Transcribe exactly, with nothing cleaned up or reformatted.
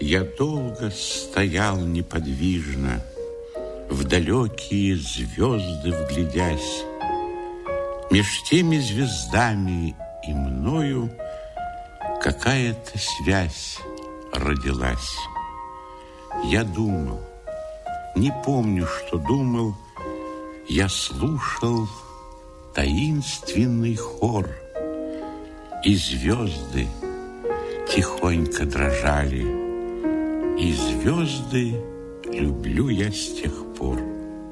Я долго стоял неподвижно, в далекие звезды вглядясь. Меж теми звездами и мною какая-то связь родилась. Я думал, не помню, что думал, я слушал таинственный хор, и звезды тихонько дрожали, и звезды люблю я с тех